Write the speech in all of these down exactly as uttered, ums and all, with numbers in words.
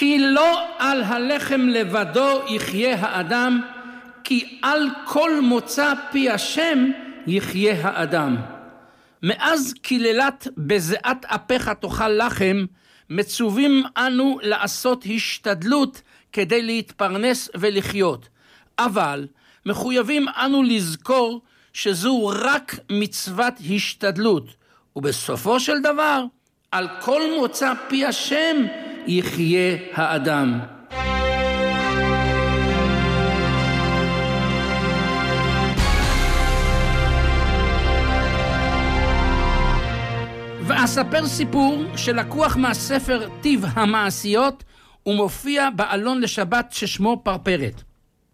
כי לא על הלחם לבדו יחיה האדם, כי על כל מוצא פי השם יחיה האדם. מאז קללת בזיעת אפיך תאכל לחם, מצווים אנו לעשות השתדלות כדי להתפרנס ולחיות. אבל מחויבים אנו לזכור שזו רק מצוות השתדלות, ובסופו של דבר על כל מוצא פי השם יחיה האדם. ואספר סיפור שלקוח מהספר טיב המעשיות ומופיע בעלון לשבת ששמו פרפרת.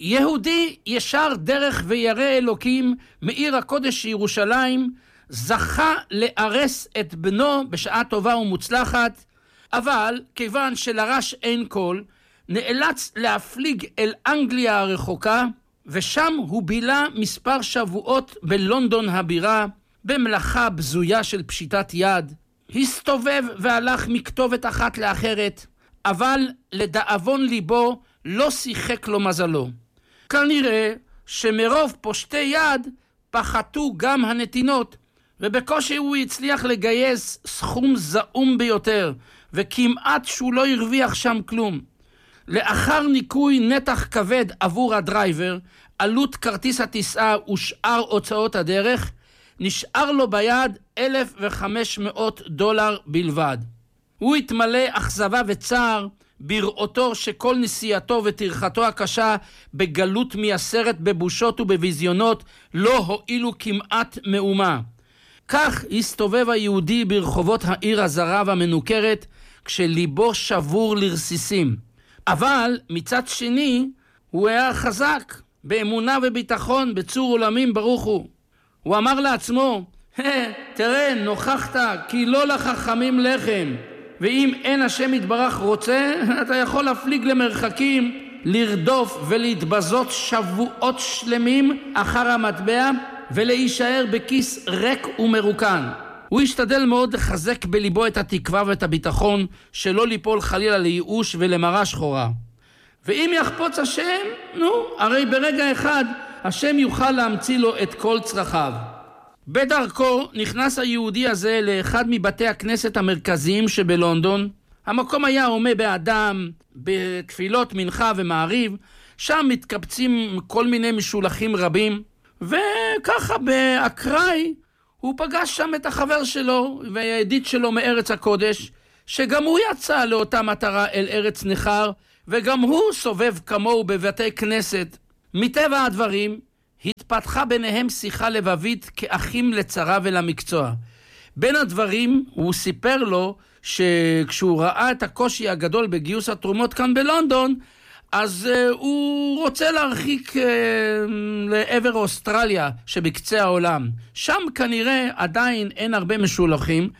יהודי ישר דרך וירא אלוקים מעיר הקודש ירושלים זכה לארס את בנו בשעה טובה ומוצלחת, אבל כיוון שלרש אין קול נאלץ להפליג אל אנגליה הרחוקה, ושם הוא בילה מספר שבועות בלונדון הבירה במלאכה בזויה של פשיטת יד. הסתובב והלך מכתובת אחת לאחרת, אבל לדאבון ליבו לא שיחק לו מזלו. כנראה שמרוב פושטי יד פחתו גם הנתינות, ובקושי הוא הצליח לגייס סכום זעום ביותר, וכמעט שהוא לא הרוויח שם כלום. לאחר ניקוי נתח כבד עבור הדרייבר, עלות כרטיס הטיסה ושאר הוצאות הדרך, נשאר לו ביד אלף וחמש מאות דולר בלבד. הוא התמלא אכזבה וצער בראותו שכל נסיעתו וטרחתו הקשה בגלות מייסרת בבושות ובביזיונות לא הועילו כמעט מאומה. כך הסתובב היהודי ברחובות העיר הזרה והמנוכרת כשליבו שבור לרסיסים. אבל מצד שני הוא היה חזק באמונה וביטחון בצור עולמים ברוך הוא. הוא אמר לעצמו, תראה, נוכחת כי לא לחכמים לחם, ואם אין השם יתברך רוצה, אתה יכול להפליג למרחקים, לרדוף ולהתבזות שבועות שלמים אחר המטבע, ולהישאר בכיס ריק ומרוקן. הוא השתדל מאוד לחזק בליבו את התקווה ואת הביטחון, שלא ליפול חלילה לייאוש ולמראה שחורה. ואם יחפוץ השם, נו, הרי ברגע אחד השם יוכל להמציא לו את כל צרכיו. בדרכו נכנס היהודי הזה לאחד מבתי הכנסת המרכזיים שבלונדון. המקום היה הומה באדם, בתפילות מנחה ומעריב, שם מתקבצים כל מיני משולחים רבים, וככה באקראי הוא פגש שם את החבר שלו והידיד שלו מארץ הקודש, שגם הוא יצא לאותה מטרה אל ארץ נחר, וגם הוא סובב כמוהו בבתי כנסת. מטבע הדברים התפתחה ביניהם שיחה לבבית כאחים לצרה ולמקצוע. בין הדברים הוא סיפר לו שכשהוא ראה את הקושי הגדול בגיוס התרומות כאן בלונדון, אז uh, הוא רוצה להרחיק uh, לעבר אוסטרליה שבקצה העולם. שם כנראה עדיין אין הרבה משולחים,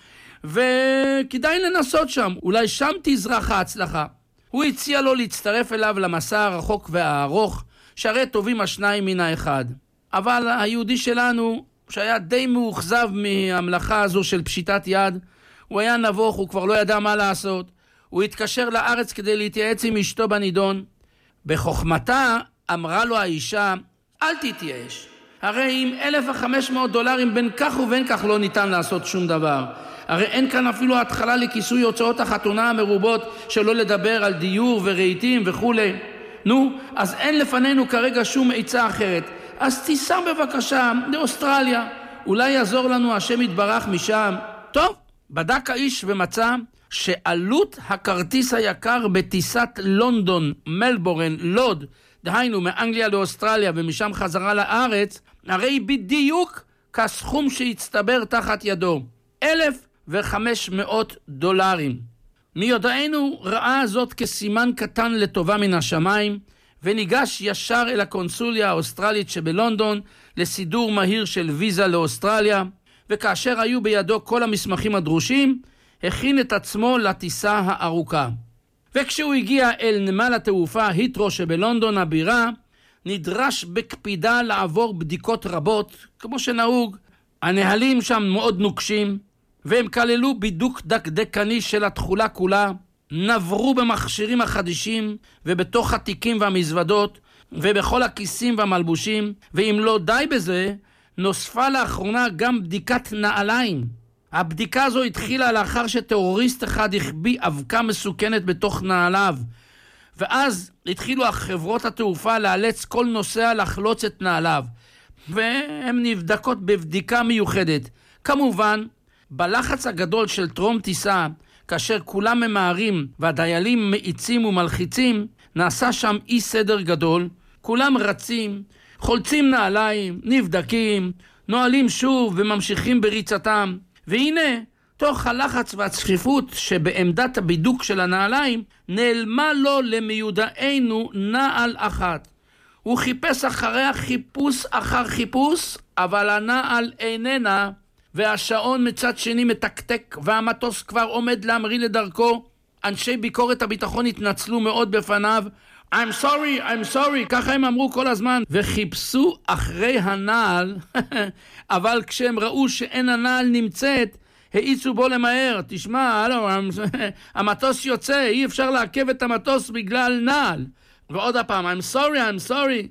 וכדאי לנסות שם, אולי שם תזרח ההצלחה. הוא הציע לו להצטרף אליו למסע הרחוק והארוך, שהרי טובים השניים מן האחד. אבל היהודי שלנו, שהיה די מאוכזב מהמלאכה הזו של פשיטת יד, הוא היה נבוך, הוא כבר לא ידע מה לעשות. הוא התקשר לארץ כדי להתייעץ עם אשתו בנידון. בחוכמתה אמרה לו האישה, אל תתייאש. הרי עם אלף וחמש מאות דולרים בין כך ובין כך לא ניתן לעשות שום דבר. הרי אין כאן אפילו התחלה לכיסוי הוצאות החתונה המרובות, שלא לדבר על דיור ורהיטים וכו'. נו, אז אין לפנינו כרגע שום עצה אחרת. אז תיסע בבקשה לאוסטרליה. אולי יעזור לנו השם יתברך משם. טוב, בדק האיש ומצא שעלות הכרטיס היקר בטיסת לונדון, מלבורן, לוד, דהיינו מאנגליה לאוסטרליה ומשם חזרה לארץ, הרי בדיוק כסכום שהצטבר תחת ידו. אלף וחמש מאות דולרים. מיודענו ראה זאת כסימן קטן לטובה מן השמיים, וניגש ישר אל הקונסוליה האוסטרלית שבלונדון לסידור מהיר של ויזה לאוסטרליה, וכאשר היו בידו כל המסמכים הדרושים, הכין את עצמו לטיסה הארוכה. וכשהוא הגיע אל נמל התעופה הית'רו שבלונדון הבירה, נדרש בקפידה לעבור בדיקות רבות, כמו שנהוג. הנהלים שם מאוד נוקשים, והם כללו בידוק דקדקני של התחולה כולה. נברו במכשירים החדישים ובתוך התיקים והמזוודות ובכל הכיסים והמלבושים, ואם לא די בזה, נוספה לאחרונה גם בדיקת נעליים. הבדיקה הזו התחילה לאחר שטרוריסט אחד החביא אבקה מסוכנת בתוך נעליו, ואז התחילו החברות התעופה לאלץ כל נוסע לחלוץ את נעליו, והן נבדקות בבדיקה מיוחדת. כמובן, בלחץ הגדול של טרום טיסה, כאשר כולם ממהרים והדיילים מאיצים ומלחיצים, נעשה שם אי סדר גדול. כולם רצים, חולצים נעליים, נבדקים, נועלים שוב וממשיכים בריצתם. והנה, תוך הלחץ והצפיפות שבעמדת הבידוק של הנעליים, נעלמה לו למיודענו נעל אחת. הוא חיפש אחריה חיפוש אחר חיפוש, אבל הנעל איננה, והשעון מצד שני מתקתק, והמטוס כבר עומד להמריא לדרכו. אנשי ביקורת הביטחון התנצלו מאוד בפניו. I'm sorry, I'm sorry, ככה הם אמרו כל הזמן, וחיפשו אחרי הנעל, אבל כשהם ראו שאין הנעל נמצאת, העיצו בו למהר. תשמע, המטוס יוצא, אי אפשר לעכב את המטוס בגלל נעל. ועוד הפעם, I'm sorry, I'm sorry.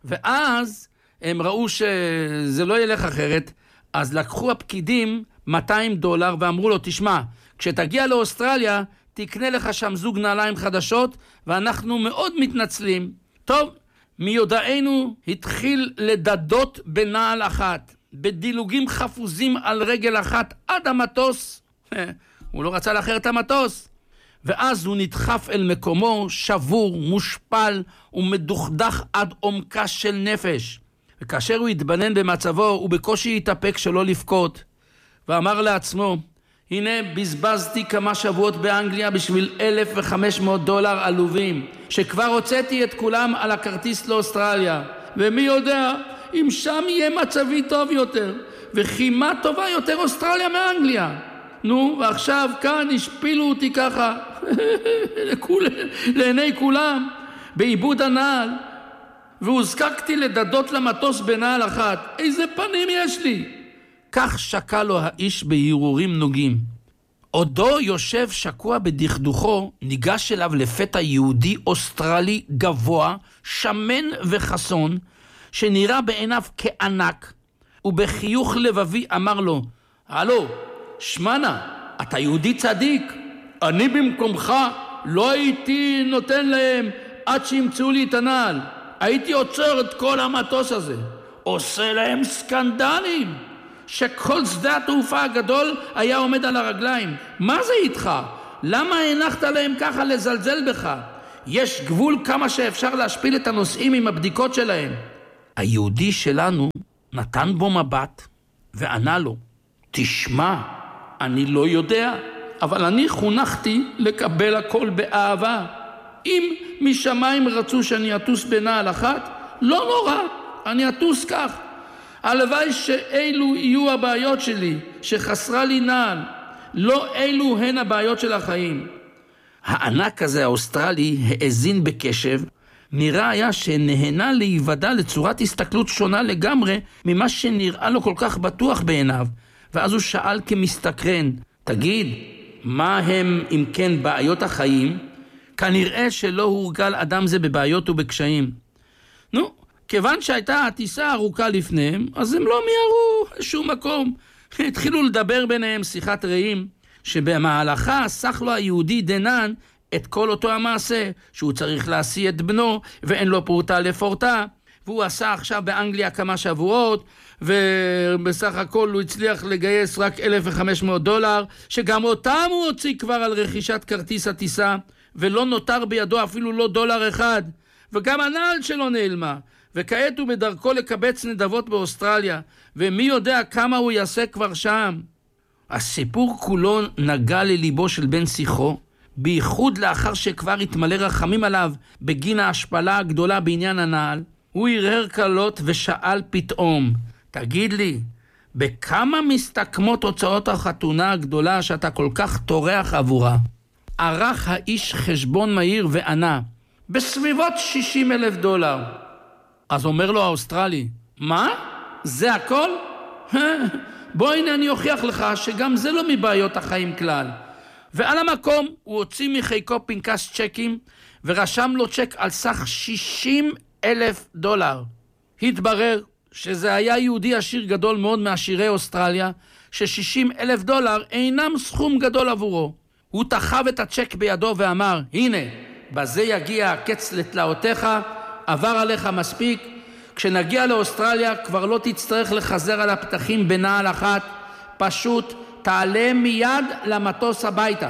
ואז הם ראו שזה לא ילך אחרת, אז לקחו הפקידים מאתיים דולר ואמרו לו, תשמע, כשתגיע לאוסטרליה, תקנה לך שם זוג נעליים חדשות, ואנחנו מאוד מתנצלים. טוב, מיודענו התחיל לדדות בנעל אחת, בדילוגים חפוזים על רגל אחת עד המטוס. הוא לא רצה לאחר את המטוס. ואז הוא נדחף אל מקומו, שבור, מושפל ומדוכדך עד עומקה של נפש. וכאשר הוא התבנן במצבו, הוא בקושי התאפק שלא לבכות. ואמר לעצמו, הנה בזבזתי כמה שבועות באנגליה בשביל אלף וחמש מאות דולר עלובים, שכבר הוצאתי את כולם על הכרטיס לאוסטרליה. ומי יודע אם שם יהיה מצבי טוב יותר, וחימה טובה יותר אוסטרליה מאנגליה. נו, ועכשיו כאן השפילו אותי ככה, לעיני כולם, בעיבוד הנעל, והוזקקתי לדדות למטוס בנעל אחת. איזה פנים יש לי? כך שקע לו האיש בהרהורים נוגים. עודו יושב שקוע בדכדוכו, ניגש אליו לפתע יהודי אוסטרלי גבוה, שמן וחסון, שנראה בעיניו כענק, ובחיוך לבבי אמר לו, הלו, שמנה, אתה יהודי צדיק. אני במקומך לא הייתי נותן להם עד שימצאו לי את הנעל. הייתי עוצר את כל המטוס הזה. עושה להם סקנדלים. שכל שדה התעופה הגדול היה עומד על הרגליים. מה זה איתך? למה הנחת להם ככה לזלזל בך? יש גבול כמה שאפשר להשפיל את הנוסעים עם הבדיקות שלהם. היהודי שלנו נתן בו מבט וענה לו, תשמע, אני לא יודע, אבל אני חונכתי לקבל הכל באהבה. אם משמיים רצו שאני אטוס בנעל אחת, לא נורא, אני אטוס כך. הלוואי שאלו יהיו הבעיות שלי, שחסרה לי נעל. לא אלו הן הבעיות של החיים. הענק הזה האוסטרלי האזין בקשב, נראה היה שנהנה להיוודע לצורת הסתכלות שונה לגמרי ממה שנראה לו כל כך בטוח בעיניו. ואז הוא שאל כמסתקרן, תגיד, מה הם אם כן בעיות החיים? כנראה שלא הורגל אדם זה בבעיות ובקשיים. נו, כיוון שהייתה הטיסה ארוכה לפניהם, אז הם לא מיהרו שום מקום. התחילו לדבר ביניהם שיחת רעים, שבמהלכה סך לו היהודי דנן את כל אותו המעשה, שהוא צריך להשיא את בנו, ואין לו פרוטה לפורטה, והוא עשה עכשיו באנגליה כמה שבועות, ובסך הכל הוא הצליח לגייס רק אלף וחמש מאות דולר, שגם אותם הוא הוציא כבר על רכישת כרטיס הטיסה, ולא נותר בידו אפילו לא דולר אחד, וגם הנעל שלו נעלמה, וכעת הוא בדרכו לקבץ נדבות באוסטרליה, ומי יודע כמה הוא יעשה כבר שם. הסיפור כולו נגע לליבו של בן שיחו, בייחוד לאחר שכבר התמלא רחמים עליו בגין ההשפלה הגדולה בעניין הנעל. הוא הרהר קלות ושאל פתאום, תגיד לי, בכמה מסתכמות הוצאות החתונה הגדולה שאתה כל כך תורח עבורה? ערך האיש חשבון מהיר וענה, בסביבות שישים אלף דולר. אז אומר לו האוסטרלי, מה? זה הכל? בוא הנה אני אוכיח לך שגם זה לא מבעיות החיים כלל. ועל המקום הוא הוציא מחיקו פנקס צ'קים, ורשם לו צ'ק על סך שישים אלף דולר. התברר שזה היה יהודי עשיר גדול מאוד מעשירי אוסטרליה, ש-שישים אלף דולר אינם סכום גדול עבורו. הוא תחב את הצ'ק בידו ואמר, הנה, בזה יגיע הקץ לתלאותיך, עבר עליך מספיק, כשנגיע לאוסטרליה כבר לא תצטרך לחזר על הפתחים בנעל אחת, פשוט תעלה מיד למטוס הביתה.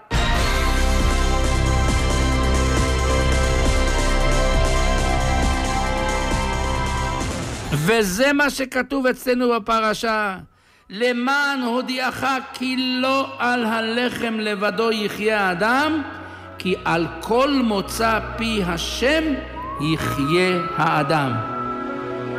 וזה מה שכתוב אצלנו בפרשה. למען הודיעך כי לא על הלחם לבדו יחיה האדם, כי על כל מוצא פי השם יחיה האדם.